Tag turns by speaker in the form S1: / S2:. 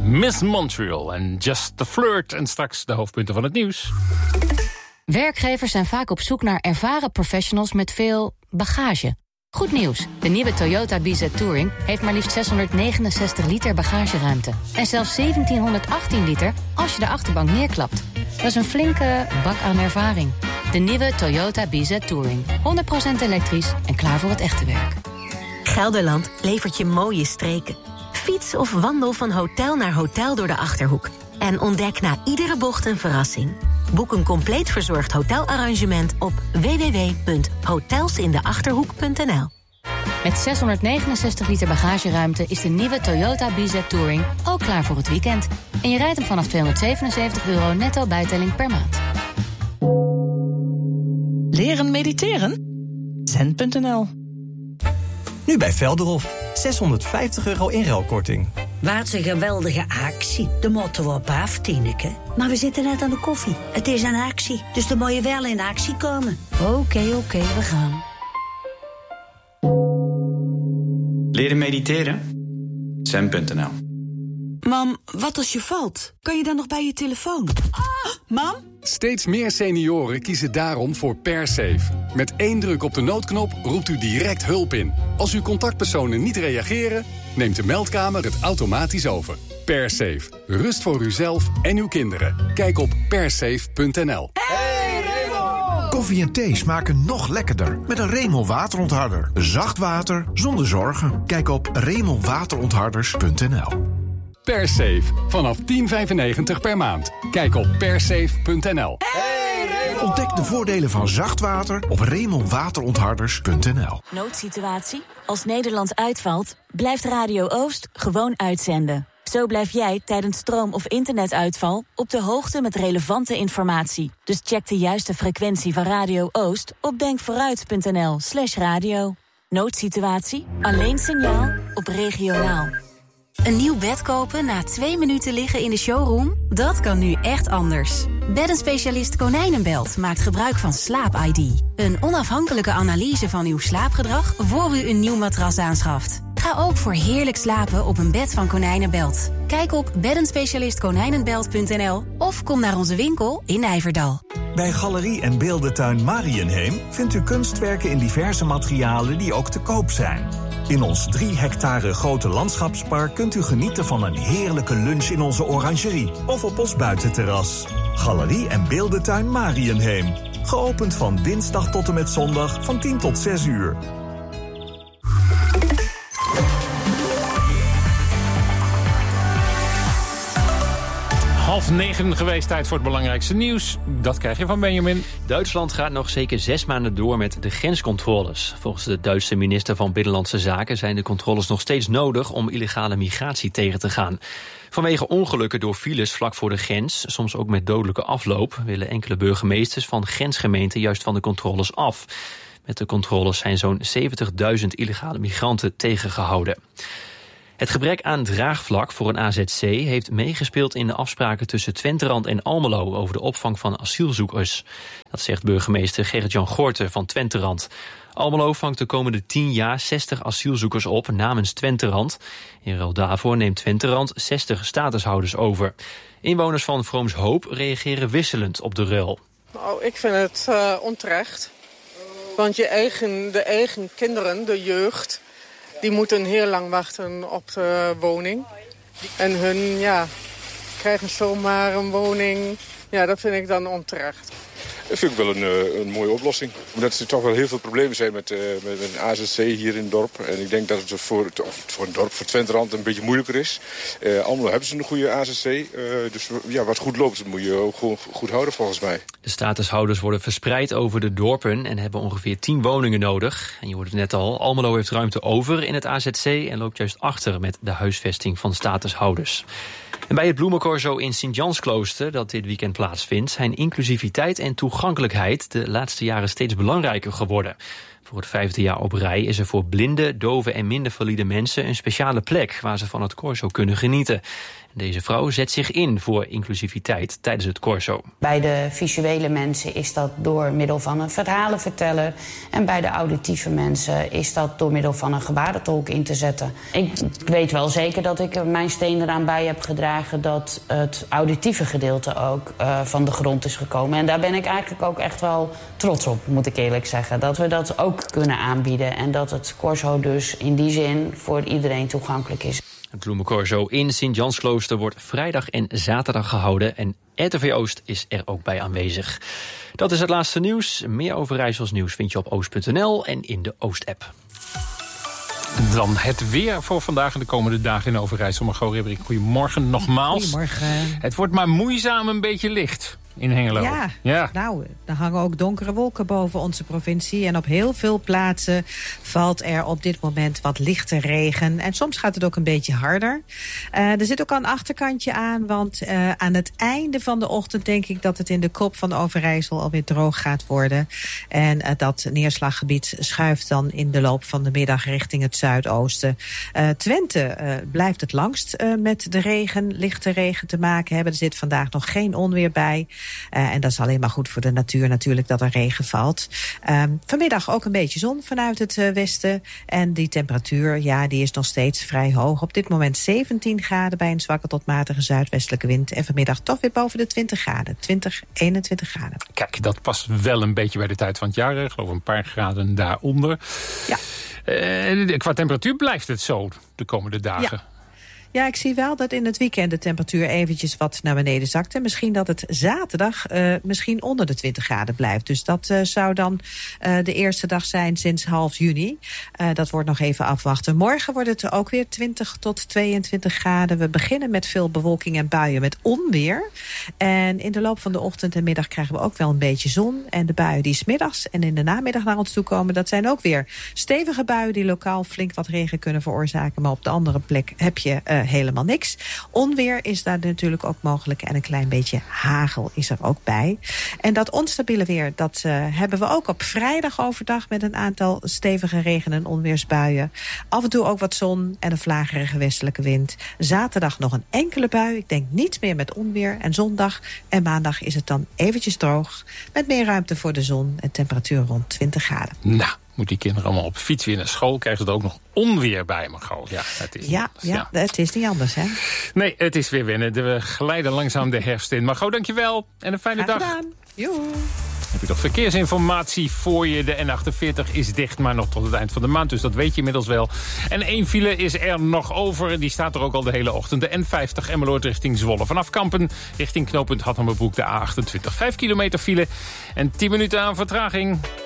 S1: Miss Montreal en Just the Flirt. En straks de hoofdpunten van het nieuws.
S2: Werkgevers zijn vaak op zoek naar ervaren professionals met veel bagage. Goed nieuws, de nieuwe Toyota BZ Touring heeft maar liefst 669 liter bagageruimte. En zelfs 1718 liter als je de achterbank neerklapt. Dat is een flinke bak aan ervaring. De nieuwe Toyota BZ Touring. 100% elektrisch en klaar voor het echte werk.
S3: Gelderland levert je mooie streken. Fiets of wandel van hotel naar hotel door de Achterhoek. En ontdek na iedere bocht een verrassing. Boek een compleet verzorgd hotelarrangement op www.hotelsindeachterhoek.nl.
S2: Met 669 liter bagageruimte is de nieuwe Toyota BZ Touring ook klaar voor het weekend. En je rijdt hem vanaf €277 netto bijtelling per maand.
S4: Leren mediteren? Zen.nl.
S5: Nu bij Velderhof. €650 inruilkorting.
S6: Wat een geweldige actie. De moeten we op af, Tineke. Maar we zitten net aan de koffie. Het is een actie, dus dan moet je wel in actie komen. Oké, we gaan.
S7: Leren mediteren? Zen.nl.
S8: Mam, wat als je valt? Kan je dan nog bij je telefoon? Mam?
S9: Steeds meer senioren kiezen daarom voor PerSafe. Met 1 druk op de noodknop roept u direct hulp in. Als uw contactpersonen niet reageren, neemt de meldkamer het automatisch over. PerSafe. Rust voor uzelf en uw kinderen. Kijk op persafe.nl.
S10: Koffie en thee smaken nog lekkerder met een Remel waterontharder. Zacht water zonder zorgen. Kijk op remelwaterontharders.nl.
S9: PerSafe. Vanaf €10,95 per maand. Kijk op persafe.nl.
S10: Ontdek de voordelen van zacht water op remelwaterontharders.nl.
S11: Noodsituatie? Als Nederland uitvalt, blijft Radio Oost gewoon uitzenden. Zo blijf jij tijdens stroom- of internetuitval op de hoogte met relevante informatie. Dus check de juiste frequentie van Radio Oost op denkvooruit.nl/radio. Noodsituatie? Alleen signaal op regionaal.
S2: Een nieuw bed kopen na 2 minuten liggen in de showroom? Dat kan nu echt anders. Beddenspecialist Konijnenbelt maakt gebruik van Slaap-ID. Een onafhankelijke analyse van uw slaapgedrag voor u een nieuw matras aanschaft. Ga ook voor heerlijk slapen op een bed van Konijnenbelt. Kijk op beddenspecialistkonijnenbelt.nl of kom naar onze winkel in Nijverdal.
S12: Bij Galerie en Beeldentuin Mariënheem vindt u kunstwerken in diverse materialen die ook te koop zijn. In ons 3 hectare grote landschapspark kunt u genieten van een heerlijke lunch in onze orangerie of op ons buitenterras. Galerie en Beeldentuin Mariënheem. Geopend van dinsdag tot en met zondag van 10 tot 6 uur.
S1: (8:30) geweest, tijd voor het belangrijkste nieuws. Dat krijg je van Benjamin.
S13: Duitsland gaat nog zeker 6 maanden door met de grenscontroles. Volgens de Duitse minister van Binnenlandse Zaken zijn de controles nog steeds nodig om illegale migratie tegen te gaan. Vanwege ongelukken door files vlak voor de grens, soms ook met dodelijke afloop, willen enkele burgemeesters van grensgemeenten juist van de controles af. Met de controles zijn zo'n 70.000 illegale migranten tegengehouden. Het gebrek aan draagvlak voor een AZC heeft meegespeeld in de afspraken tussen Twenterand en Almelo over de opvang van asielzoekers. Dat zegt burgemeester Gerrit-Jan Gorten van Twenterand. Almelo vangt de komende 10 jaar 60 asielzoekers op namens Twenterand. In ruil daarvoor neemt Twenterand 60 statushouders over. Inwoners van Vroomshoop reageren wisselend op de ruil.
S14: Nou, ik vind het onterecht. Want de eigen kinderen, de jeugd, die moeten heel lang wachten op de woning. En hun krijgen zomaar een woning. Ja, dat vind ik dan onterecht.
S15: Dat vind ik wel een mooie oplossing. Omdat er toch wel heel veel problemen zijn met een AZC hier in het dorp. En ik denk dat het voor een dorp, voor Twenterand, een beetje moeilijker is. Allemaal hebben ze een goede AZC. Dus wat goed loopt, dat moet je ook gewoon goed houden volgens mij.
S13: De statushouders worden verspreid over de dorpen en hebben ongeveer 10 woningen nodig. En je hoort het net al, Almelo heeft ruimte over in het AZC en loopt juist achter met de huisvesting van statushouders. En bij het Bloemencorso in Sint-Jansklooster, dat dit weekend plaatsvindt, zijn inclusiviteit en toegankelijkheid de laatste jaren steeds belangrijker geworden. Voor het 5e jaar op rij is er voor blinde, doven en minder valide mensen een speciale plek waar ze van het Corso kunnen genieten. Deze vrouw zet zich in voor inclusiviteit tijdens het Corso.
S16: Bij de visuele mensen is dat door middel van een verhalenverteller. En bij de auditieve mensen is dat door middel van een gebarentolk in te zetten. Ik weet wel zeker dat ik mijn steen eraan bij heb gedragen dat het auditieve gedeelte ook van de grond is gekomen. En daar ben ik eigenlijk ook echt wel trots op, moet ik eerlijk zeggen. Dat we dat ook kunnen aanbieden en dat het Corso dus in die zin voor iedereen toegankelijk is.
S13: Het Bloemencorso in Sint-Jansklooster wordt vrijdag en zaterdag gehouden en RTV Oost is er ook bij aanwezig. Dat is het laatste nieuws. Meer Overijssels nieuws vind je op oost.nl en in de Oost-app.
S1: Dan het weer voor vandaag en de komende dagen in Overijssel. Margot Ribberik, goedemorgen nogmaals.
S17: Goedemorgen.
S1: Het wordt maar moeizaam een beetje licht in Hengelo.
S17: Ja, nou, er hangen ook donkere wolken boven onze provincie. En op heel veel plaatsen valt er op dit moment wat lichte regen. En soms gaat het ook een beetje harder. Er zit ook al een achterkantje aan, want aan het einde van de ochtend denk ik dat het in de kop van Overijssel alweer droog gaat worden. En dat neerslaggebied schuift dan in de loop van de middag richting het zuidoosten. Twente blijft het langst met de regen, lichte regen te maken hebben. Er zit vandaag nog geen onweer bij. En dat is alleen maar goed voor de natuur natuurlijk dat er regen valt. Vanmiddag ook een beetje zon vanuit het westen. En die temperatuur, ja, die is nog steeds vrij hoog. Op dit moment 17 graden bij een zwakke tot matige zuidwestelijke wind. En vanmiddag toch weer boven de 20 graden. 20, 21 graden.
S1: Kijk, dat past wel een beetje bij de tijd van het jaar. Ik geloof een paar graden daaronder.
S17: Ja.
S1: Qua temperatuur blijft het zo de komende dagen.
S17: Ja. Ja, ik zie wel dat in het weekend de temperatuur eventjes wat naar beneden zakt. En misschien dat het zaterdag misschien onder de 20 graden blijft. Dus dat zou dan de eerste dag zijn sinds half juni. Dat wordt nog even afwachten. Morgen wordt het ook weer 20 tot 22 graden. We beginnen met veel bewolking en buien met onweer. En in de loop van de ochtend en middag krijgen we ook wel een beetje zon. En de buien die 's middags en in de namiddag naar ons toe komen, dat zijn ook weer stevige buien die lokaal flink wat regen kunnen veroorzaken. Maar op de andere plek heb je helemaal niks. Onweer is daar natuurlijk ook mogelijk en een klein beetje hagel is er ook bij. En dat onstabiele weer, dat hebben we ook op vrijdag overdag met een aantal stevige regen- en onweersbuien. Af en toe ook wat zon en een vlagerige westelijke wind. Zaterdag nog een enkele bui, ik denk niet meer met onweer. En zondag en maandag is het dan eventjes droog met meer ruimte voor de zon en temperatuur rond 20 graden.
S1: Nou, moet die kinderen allemaal op fiets weer naar school, krijgen ze er ook nog onweer bij, Margot. Ja, het is
S17: het is niet anders, hè?
S1: Nee, het is weer wennen. We glijden langzaam de herfst in. Margot, dankjewel en een fijne dag.
S17: Gedaan. Joe.
S1: Heb je nog verkeersinformatie voor je? De N48 is dicht, maar nog tot het eind van de maand. Dus dat weet je inmiddels wel. En 1 file is er nog over. Die staat er ook al de hele ochtend. De N50 Emmeloord richting Zwolle. Vanaf Kampen richting knooppunt Hattemerbroek de A28. 5 kilometer file en 10 minuten aan vertraging.